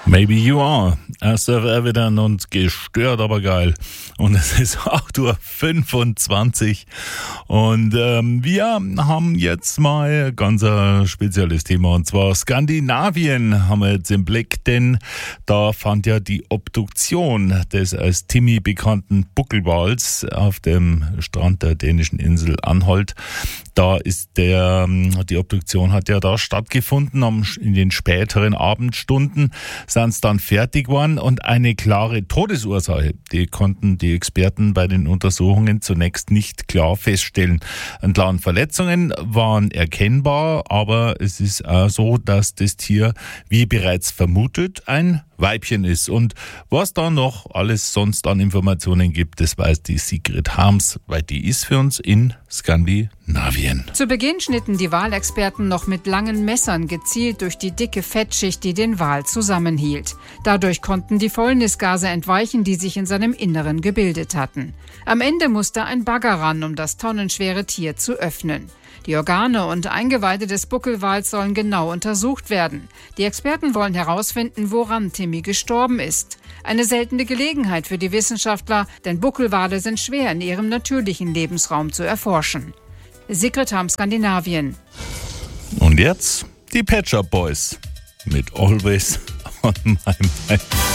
Maybe you are. Erster Evident und gestört, aber geil. Und es ist 8:25 Uhr. Und wir haben jetzt mal ganz ein spezielles Thema. Und zwar Skandinavien haben wir jetzt im Blick. Denn da fand ja die Obduktion des als Timmy bekannten Buckelwals auf dem Strand der dänischen Insel Anholt. Da ist die Obduktion hat ja da stattgefunden. In den späteren Abendstunden sind es dann fertig geworden und eine klare Todesursache, die konnten die Experten bei den Untersuchungen zunächst nicht klar feststellen. Klaren Verletzungen waren erkennbar, aber es ist auch so, dass das Tier, wie bereits vermutet, ein Weibchen ist. Und was da noch alles sonst an Informationen gibt, das weiß die Sigrid Harms, weil die ist für uns in Skandinavien. Zu Beginn schnitten die Walexperten noch mit langen Messern gezielt durch die dicke Fettschicht, die den Wal zusammenhielt. Dadurch konnten die Fäulnisgase entweichen, die sich in seinem Inneren gebildet hatten. Am Ende musste ein Bagger ran, um das tonnenschwere Tier zu öffnen. Die Organe und Eingeweide des Buckelwals sollen genau untersucht werden. Die Experten wollen herausfinden, woran Timmy gestorben ist. Eine seltene Gelegenheit für die Wissenschaftler, denn Buckelwale sind schwer in ihrem natürlichen Lebensraum zu erforschen. Sigrid Harms, Skandinavien. Und jetzt die Pet Shop Boys mit Always on My Mind.